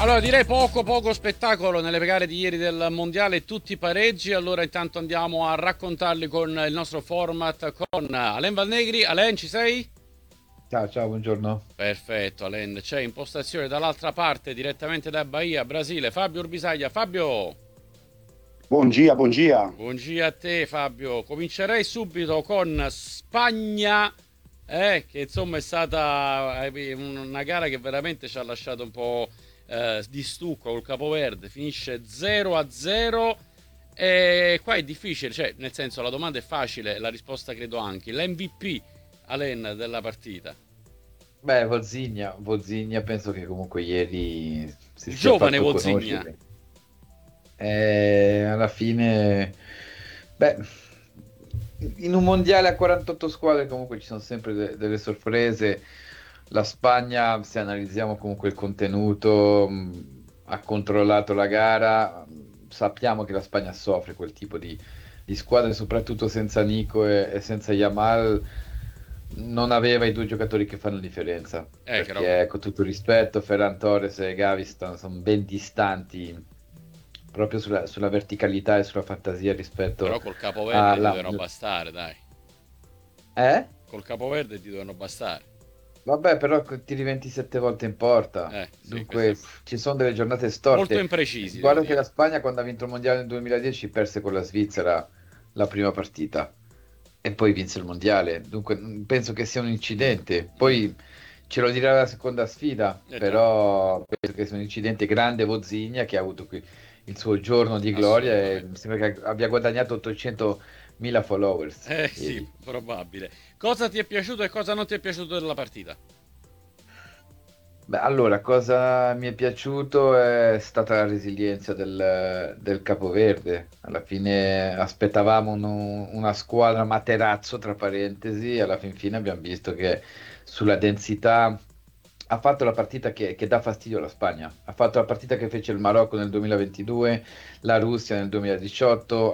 Allora, direi poco spettacolo nelle gare di ieri del mondiale, tutti pareggi. Allora, intanto andiamo a raccontarli con il nostro format con Alen Valnegri. Alen, ci sei? Ciao, ciao, buongiorno. Perfetto, Alen. C'è impostazione dall'altra parte, direttamente da Bahia, Brasile. Fabio Urbisaglia. Fabio, Buongia, buongia. buongiorno a te, Fabio. Comincerei subito con Spagna, che insomma è stata una gara che veramente ci ha lasciato un po' di stucco col Capoverde. Finisce 0-0. E qua è difficile, cioè, nel senso, la domanda è facile, la risposta credo anche. L'MVP, Alen, della partita. Beh, Vozigna penso che comunque ieri si Il sia giovane fatto Vozigna. conoscere. Alla fine, beh, in un mondiale a 48 squadre comunque ci sono sempre delle sorprese. La Spagna, se analizziamo comunque il contenuto, ha controllato la gara. Sappiamo che la Spagna soffre quel tipo di squadre, soprattutto senza Nico e senza Yamal. Non aveva i due giocatori che fanno la differenza, Che roba. perché con tutto il rispetto, Ferran Torres e Gavi sono ben distanti proprio sulla verticalità e sulla fantasia Però rispetto col Capoverde ti alla... devono bastare, dai. Eh? Col Capoverde ti devono bastare. Vabbè, però tiri 27 volte in porta. Sì, questo è Dunque ci sono delle giornate molto storte. imprecisi, devo Guarda che la dire. Spagna quando ha vinto il mondiale nel 2010 perse con la Svizzera la prima partita e poi vinse il mondiale. Dunque penso che sia un incidente. Mm, Poi ce lo dirà la seconda sfida, già, però penso che sia un incidente grande. Vozigna che ha avuto qui il suo giorno di gloria e mi assolutamente. sembra che abbia guadagnato 800.000 followers Sì, ieri. probabile. Cosa ti è piaciuto e cosa non ti è piaciuto della partita? Beh, allora, cosa mi è piaciuto è stata la resilienza del Capoverde. Alla fine aspettavamo una squadra Materazzo, tra parentesi, e alla fin fine abbiamo visto che sulla densità ha fatto la partita che dà fastidio alla Spagna. Ha fatto la partita che fece il Marocco nel 2022, la Russia nel 2018,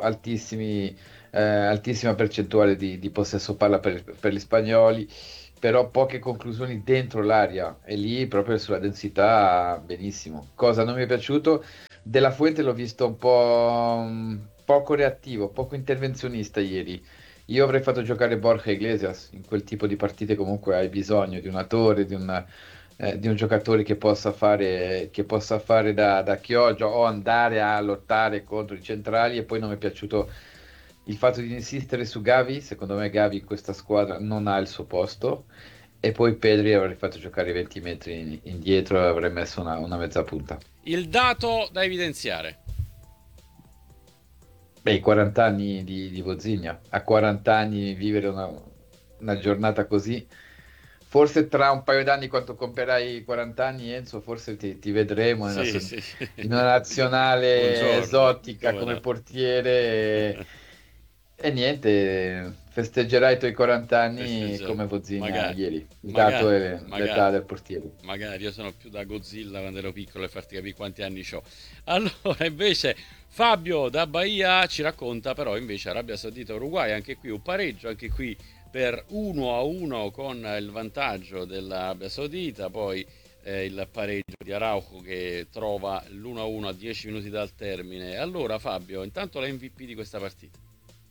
altissima percentuale di possesso palla per gli spagnoli, però poche conclusioni dentro l'area e lì proprio sulla densità benissimo. Cosa non mi è piaciuto? Della Fuente l'ho visto un po' poco reattivo, poco intervenzionista ieri. Io avrei fatto giocare Borja Iglesias in quel tipo di partite, comunque hai bisogno di una torre, di un giocatore che possa fare da chioggia o andare a lottare contro i centrali. E poi non mi è piaciuto il fatto di insistere su Gavi. Secondo me Gavi in questa squadra non ha il suo posto. E poi Pedri avrei fatto giocare 20 metri indietro e avrei messo una mezza punta. Il dato da evidenziare. Beh, i 40 anni di Vozigna, a 40 anni vivere una giornata così, forse tra un paio d'anni quando compirai 40 anni, Enzo, forse ti vedremo Sì, sì. in una nazionale Buongiorno. esotica Come come no? portiere e niente, festeggerai i tuoi 40 anni Festeggiare. come Vozigna Magari, ieri. Il dato magari, è l'età magari. del portiere. Magari io sono più da Godzilla quando ero piccolo e farti capire quanti anni ho. Allora, invece, Fabio da Bahia ci racconta però invece Arabia Saudita Uruguay, anche qui un pareggio, anche qui per 1-1 con il vantaggio dell'Arabia Saudita, poi il pareggio di Araujo che trova l'1-1 a 10 minuti dal termine. Allora, Fabio, intanto la MVP di questa partita.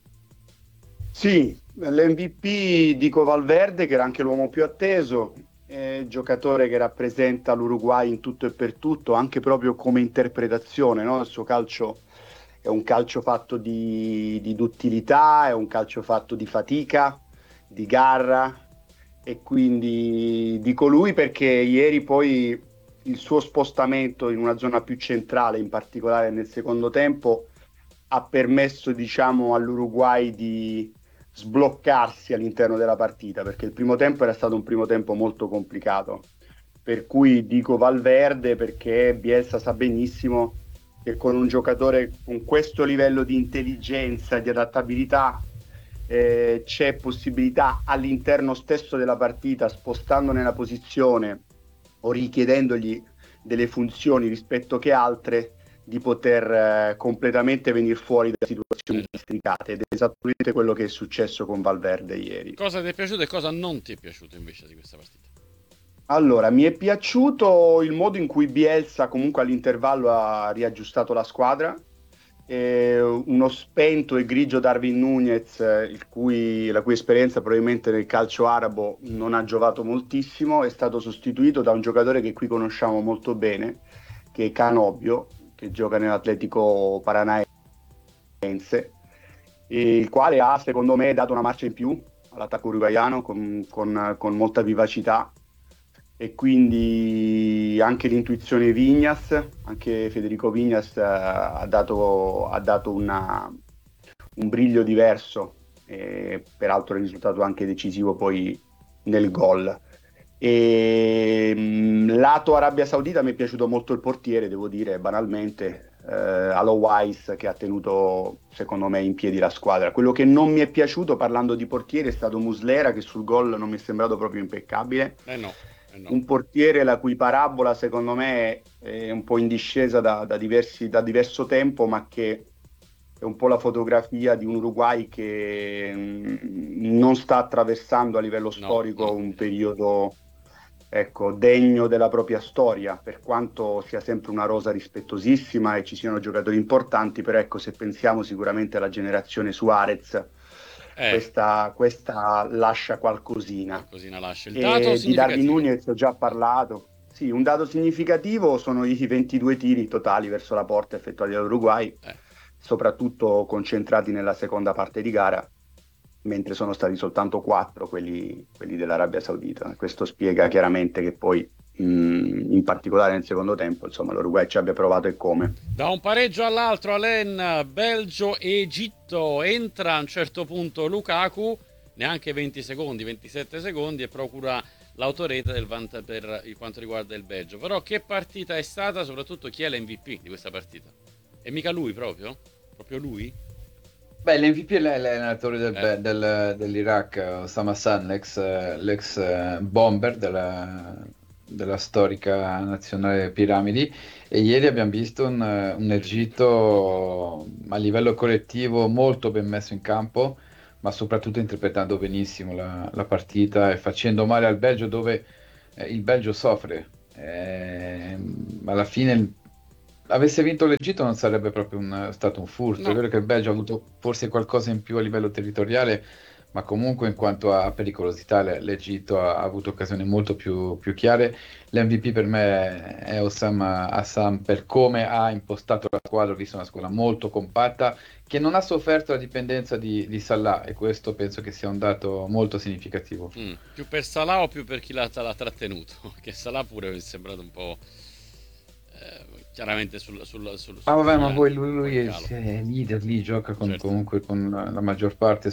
Sì, l'MVP dico Valverde, che era anche l'uomo più atteso, giocatore che rappresenta l'Uruguay in tutto e per tutto, anche proprio come interpretazione, no? Il suo calcio è un calcio fatto di duttilità, è un calcio fatto di fatica, di garra, e quindi dico lui perché ieri poi il suo spostamento in una zona più centrale, in particolare nel secondo tempo, ha permesso, diciamo, all'Uruguay di sbloccarsi all'interno della partita, perché il primo tempo era stato un primo tempo molto complicato. Per cui dico Valverde perché Bielsa sa benissimo che con un giocatore con questo livello di intelligenza, di adattabilità, c'è possibilità all'interno stesso della partita, spostando nella posizione o richiedendogli delle funzioni rispetto che altre, di poter completamente venire fuori da situazioni Già. districate, ed è esattamente quello che è successo con Valverde ieri. Cosa ti è piaciuto e cosa non ti è piaciuto invece di questa partita? Allora, mi è piaciuto il modo in cui Bielsa comunque all'intervallo ha riaggiustato la squadra. Uno spento e grigio Darwin Núñez, la cui esperienza probabilmente nel calcio arabo non ha giovato moltissimo, è stato sostituito da un giocatore che qui conosciamo molto bene, che è Canobio, che gioca nell'Atletico Paranaense, e il quale ha, secondo me, dato una marcia in più all'attacco uruguaiano con molta vivacità, e quindi anche l'intuizione Vignas, anche Federico Vignas ha dato un brillo diverso, e peraltro è risultato anche decisivo poi nel gol. E lato Arabia Saudita mi è piaciuto molto il portiere, devo dire, banalmente, Alo Wise, che ha tenuto secondo me in piedi la squadra. Quello che non mi è piaciuto parlando di portiere è stato Muslera, che sul gol non mi è sembrato proprio impeccabile. No, no. Un portiere la cui parabola secondo me è un po' in discesa da diverso tempo, ma che è un po' la fotografia di un Uruguay che non sta attraversando a livello storico un periodo, ecco, degno della propria storia, per quanto sia sempre una rosa rispettosissima e ci siano giocatori importanti. Però ecco, se pensiamo sicuramente alla generazione Suarez, questa lascia qualcosina. Qualcosina lascia. Il dato E di Darwin significativo. Núñez ho già parlato. Sì, un dato significativo sono i 22 tiri totali verso la porta effettuati dall'Uruguay, soprattutto concentrati nella seconda parte di gara, mentre sono stati soltanto 4 quelli dell'Arabia Saudita. Questo spiega chiaramente che poi, in particolare nel secondo tempo, insomma, l'Uruguay ci abbia provato e come. Da un pareggio all'altro, Alen, Belgio e Egitto. Entra a un certo punto Lukaku, neanche 20 secondi, 27 secondi, e procura l'autorete per quanto riguarda il Belgio. Però che partita è stata, soprattutto chi è l'MVP di questa partita? E mica lui proprio? Proprio lui? Beh, l'MVP è l'allenatore dell'Iraq, Osama San, l'ex bomber della storica nazionale Piramidi. E ieri abbiamo visto un Egitto a livello collettivo molto ben messo in campo, ma soprattutto interpretando benissimo la partita e facendo male al Belgio, dove il Belgio soffre. Alla fine, avesse vinto l'Egitto non sarebbe proprio stato un furto. È No. vero che il Belgio ha avuto forse qualcosa in più a livello territoriale, ma comunque in quanto a pericolosità l'Egitto ha avuto occasioni molto più chiare. L'MVP per me è Osama Hassan, per come ha impostato la squadra. Ho visto una squadra molto compatta che non ha sofferto la dipendenza di Salah, e questo penso che sia un dato molto significativo. Più per Salah o più per chi l'ha trattenuto? Che Salah pure mi è sembrato un po' chiaramente Ma vabbè, ma poi sul lui calo. è leader lì, gioca Certo. comunque con la maggior parte.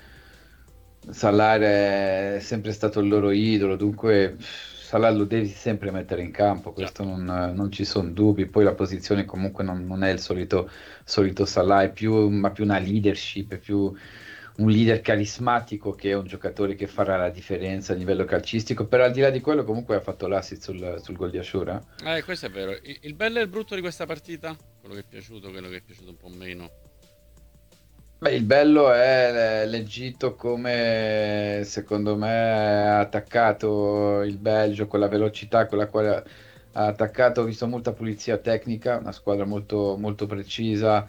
Salah è sempre stato il loro idolo, dunque Salah lo devi sempre mettere in campo, questo Certo. non ci sono dubbi. Poi la posizione comunque non è il solito Salah, ma più una leadership, è più un leader carismatico che è un giocatore che farà la differenza a livello calcistico. Però al di là di quello comunque ha fatto l'assist sul gol di Ashura. Questo è vero. Il bello e il brutto di questa partita? Quello che è piaciuto, quello che è piaciuto un po' meno. Beh, il bello è l'Egitto come secondo me ha attaccato il Belgio con la velocità con la quale ha attaccato. Ho visto molta pulizia tecnica, una squadra molto, molto precisa,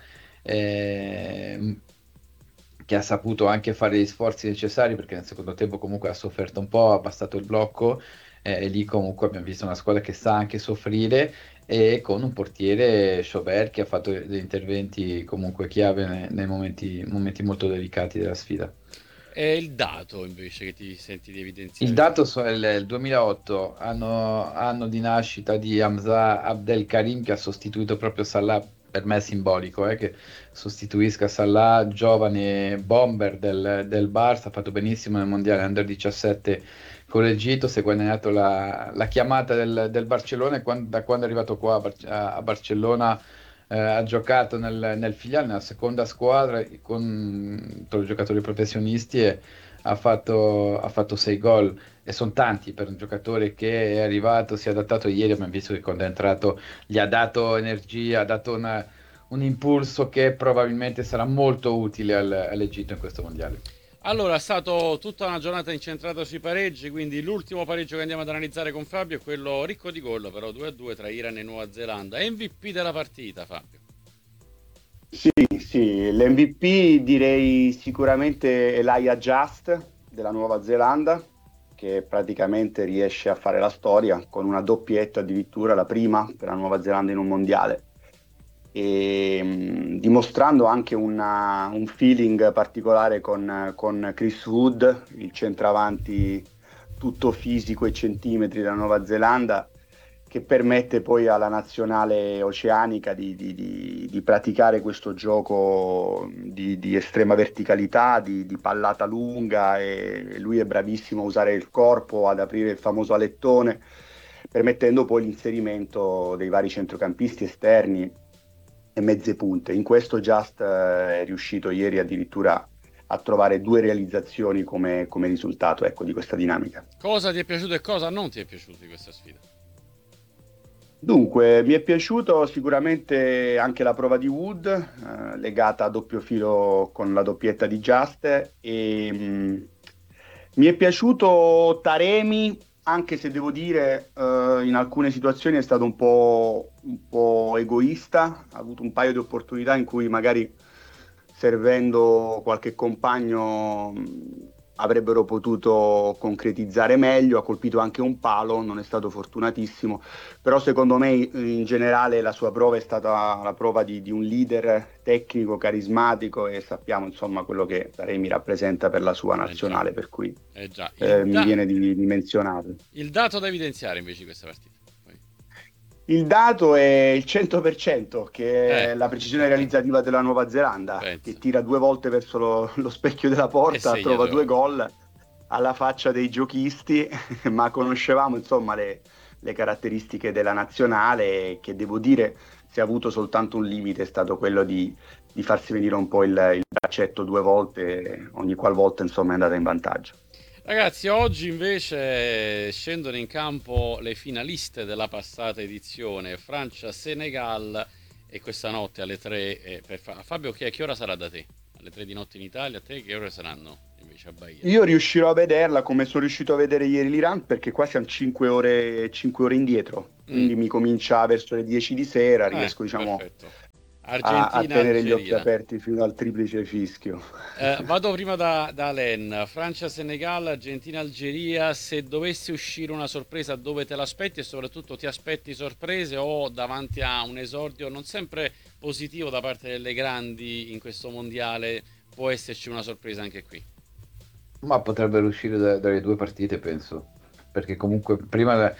ehm, che ha saputo anche fare gli sforzi necessari, perché nel secondo tempo comunque ha sofferto un po', ha abbassato il blocco, e lì comunque abbiamo visto una squadra che sa anche soffrire, e con un portiere, Chauvert, che ha fatto degli interventi comunque chiave nei momenti molto delicati della sfida. E il dato invece che ti senti di Il evidenziare? dato è il 2008, anno di nascita di Hamza Abdelkarim, che ha sostituito proprio Salah. Per me è simbolico, che sostituisca Salah, giovane bomber del Barça. Ha fatto benissimo nel mondiale Under 17 con l'Egitto, si è guadagnato la chiamata del Barcellona, e da quando è arrivato qua a Barcellona ha giocato nel filiale, nella seconda squadra, con i giocatori professionisti, e ha fatto 6 gol. E sono tanti per un giocatore che è arrivato, si è adattato. Ieri abbiamo visto che quando è entrato gli ha dato energia, ha dato un impulso che probabilmente sarà molto utile all'Egitto in questo mondiale. Allora, è stato tutta una giornata incentrata sui pareggi, quindi l'ultimo pareggio che andiamo ad analizzare con Fabio è quello ricco di gol, però 2-2 tra Iran e Nuova Zelanda. MVP della partita, Fabio. Sì, sì, l'MVP direi sicuramente Elijah Just della Nuova Zelanda, che praticamente riesce a fare la storia con una doppietta, addirittura la prima per la Nuova Zelanda in un mondiale, e dimostrando anche un feeling particolare con Chris Wood, il centravanti tutto fisico e centimetri della Nuova Zelanda, che permette poi alla nazionale oceanica di praticare questo gioco di estrema verticalità, di pallata lunga, e lui è bravissimo a usare il corpo, ad aprire il famoso alettone, permettendo poi l'inserimento dei vari centrocampisti esterni e mezze punte. In questo Just è riuscito ieri addirittura a trovare due realizzazioni come risultato, ecco, di questa dinamica. Cosa ti è piaciuto e cosa non ti è piaciuto di questa sfida? Dunque, mi è piaciuto sicuramente anche la prova di Wood, legata a doppio filo con la doppietta di Just, e mi è piaciuto Taremi, anche se devo dire, in alcune situazioni è stato un po' egoista, ha avuto un paio di opportunità in cui magari servendo qualche compagno avrebbero potuto concretizzare meglio, ha colpito anche un palo, non è stato fortunatissimo, però secondo me in generale la sua prova è stata la prova di un leader tecnico, carismatico, e sappiamo insomma quello che Taremi rappresenta per la sua nazionale, per cui Già. mi viene di menzionarlo. Il dato da evidenziare invece di questa partita. Il dato è il 100%, che è la precisione Ecco. realizzativa della Nuova Zelanda, Pensa. che tira 2 volte verso lo specchio della porta, segna trova 2 2 gol alla faccia dei giochisti, ma conoscevamo insomma le caratteristiche della nazionale, che devo dire, se ha avuto soltanto un limite, è stato quello di farsi venire un po' il braccetto 2 volte, ogni qualvolta insomma è andata in vantaggio. Ragazzi, oggi invece scendono in campo le finaliste della passata edizione, Francia-Senegal, e questa notte alle 3, Fabio, che ora sarà da te? Alle 3 di notte in Italia, a te che ore saranno invece a Bahia? Io riuscirò a vederla come sono riuscito a vedere ieri l'Iran, perché qua siamo 5 ore indietro, quindi mi comincia verso le 10 di sera, riesco diciamo a tenere gli occhi aperti fino al triplice fischio. Vado prima da Alen. Francia-Senegal, Argentina-Algeria. Se dovesse uscire una sorpresa, dove te l'aspetti? E soprattutto, ti aspetti sorprese o davanti a un esordio non sempre positivo da parte delle grandi in questo mondiale può esserci una sorpresa anche qui? Ma potrebbero uscire dalle due partite, penso, perché comunque prima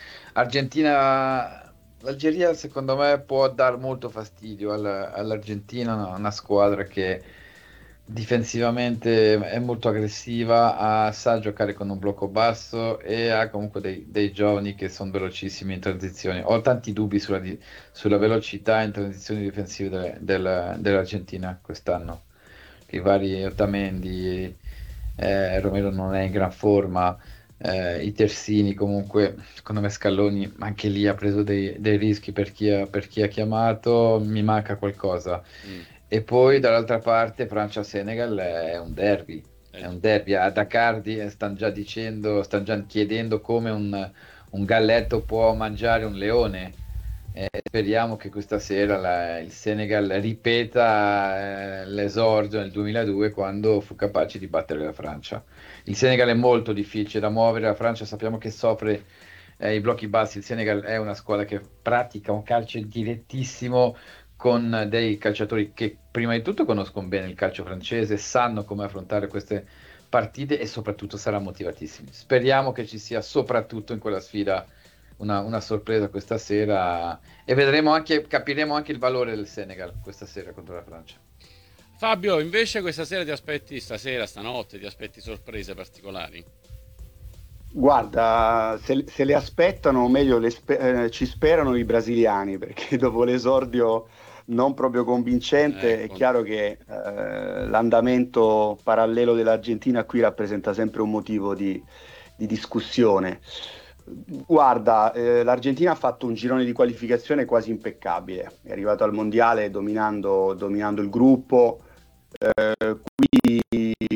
l'Algeria secondo me può dar molto fastidio all'Argentina, una squadra che difensivamente è molto aggressiva, sa giocare con un blocco basso e ha comunque dei giovani che sono velocissimi in transizione. Ho tanti dubbi sulla velocità in transizioni difensive dell'Argentina quest'anno. I vari Otamendi, Romero non è in gran forma, i terzini comunque, secondo me Scaloni anche lì ha preso dei rischi per chi ha chiamato, mi manca qualcosa. E poi dall'altra parte Francia-Senegal è un derby. È un derby. A Dakar stanno già chiedendo come un galletto può mangiare un leone. Speriamo che questa sera il Senegal ripeta l'esordio nel 2002, quando fu capace di battere la Francia. Il Senegal è molto difficile da muovere, la Francia sappiamo che soffre i blocchi bassi, il Senegal è una squadra che pratica un calcio direttissimo, con dei calciatori che prima di tutto conoscono bene il calcio francese, sanno come affrontare queste partite e soprattutto saranno motivatissimi. Speriamo che ci sia soprattutto in quella sfida una sorpresa questa sera, e capiremo anche il valore del Senegal questa sera contro la Francia. Fabio, invece questa sera stanotte ti aspetti sorprese particolari? Guarda, se le aspettano, o meglio ci sperano i brasiliani, perché dopo l'esordio non proprio convincente è chiaro che l'andamento parallelo dell'Argentina qui rappresenta sempre un motivo di discussione. Guarda, l'Argentina ha fatto un girone di qualificazione quasi impeccabile, è arrivato al mondiale dominando il gruppo, qui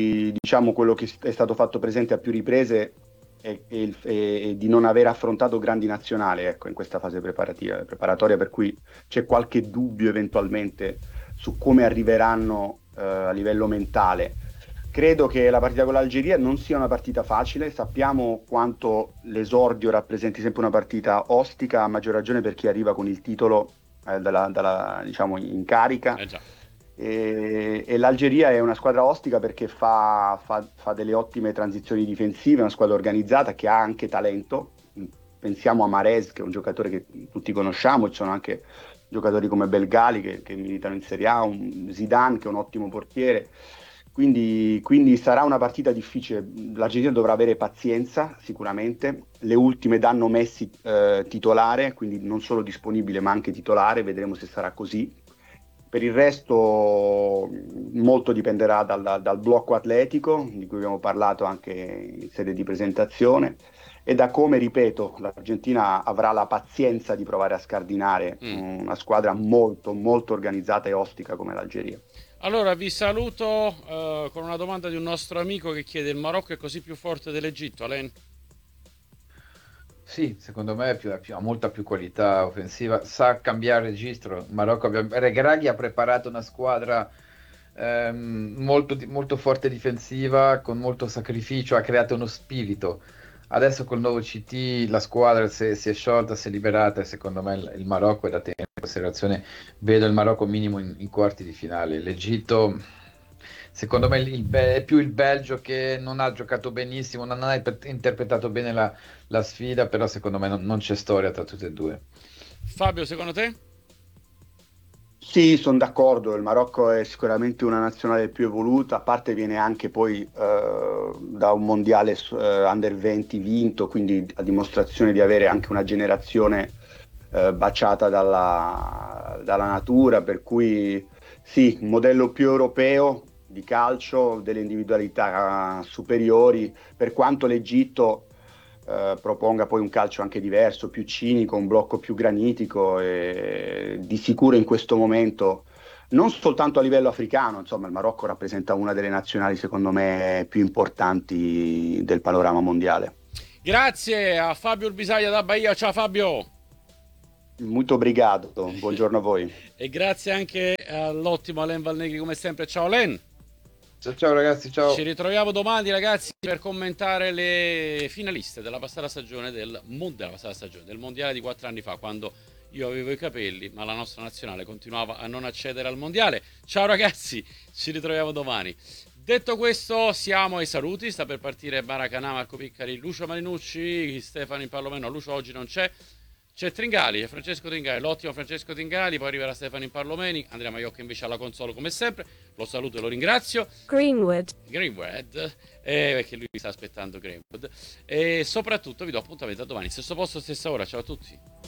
diciamo, quello che è stato fatto presente a più riprese è di non aver affrontato grandi nazionali, ecco, in questa fase preparatoria, per cui c'è qualche dubbio eventualmente su come arriveranno a livello mentale. Credo che la partita con l'Algeria non sia una partita facile, sappiamo quanto l'esordio rappresenti sempre una partita ostica, a maggior ragione per chi arriva con il titolo diciamo, in carica. Già. E l'Algeria è una squadra ostica perché fa delle ottime transizioni difensive, è una squadra organizzata che ha anche talento. Pensiamo a Mahrez, che è un giocatore che tutti conosciamo, ci sono anche giocatori come Belgali che militano in Serie A, un Zidane che è un ottimo portiere. Quindi sarà una partita difficile. L'Argentina dovrà avere pazienza sicuramente. Le ultime danno Messi titolare, quindi non solo disponibile ma anche titolare, vedremo se sarà così. Per il resto molto dipenderà dal blocco atletico, di cui abbiamo parlato anche in sede di presentazione, e da come, ripeto, l'Argentina avrà la pazienza di provare a scardinare una squadra molto, molto organizzata e ostica come l'Algeria. Allora vi saluto con una domanda di un nostro amico che chiede: il Marocco è così più forte dell'Egitto, Alain? Sì, secondo me ha molta più qualità offensiva, sa cambiare registro. Il Marocco, Regragui ha preparato una squadra molto forte difensiva, con molto sacrificio, ha creato uno spirito. Adesso col nuovo CT la squadra si è sciolta, si è liberata e secondo me il Marocco è da tenere in considerazione. Vedo il Marocco minimo in quarti di finale. L'Egitto, secondo me, è più il Belgio che non ha giocato benissimo, non ha interpretato bene la sfida, però secondo me non c'è storia tra tutte e due. Fabio, secondo te? Sì, sono d'accordo, il Marocco è sicuramente una nazionale più evoluta, a parte viene anche poi da un mondiale under 20 vinto, quindi a dimostrazione di avere anche una generazione baciata dalla natura, per cui sì, un modello più europeo di calcio, delle individualità superiori, per quanto l'Egitto proponga poi un calcio anche diverso, più cinico, un blocco più granitico, e di sicuro in questo momento, non soltanto a livello africano, insomma il Marocco rappresenta una delle nazionali secondo me più importanti del panorama mondiale. Grazie a Fabio Urbisaglia da Bahia. Ciao Fabio. Molto obrigado, buongiorno a voi. E grazie anche all'ottimo Alain Valnegri come sempre. Ciao Alain. Ciao ragazzi, ciao. Ci ritroviamo domani ragazzi per commentare le finaliste della passata stagione del mondiale di 4 anni fa, quando io avevo i capelli ma la nostra nazionale continuava a non accedere al mondiale. Ciao ragazzi, ci ritroviamo domani. Detto questo, siamo ai saluti. Sta per partire Maracanã, Marco Piccari, Lucio Marinucci, Stefano in Parlomeno. Lucio oggi non c'è. C'è Tringali, c'è Francesco Tringali, l'ottimo Francesco Tringali, poi arriverà Stefano in Parlomeni, Andrea Maiocca invece alla console come sempre, lo saluto e lo ringrazio. Greenwood, perché lui sta aspettando Greenwood, e soprattutto vi do appuntamento a domani, stesso posto, stessa ora, ciao a tutti.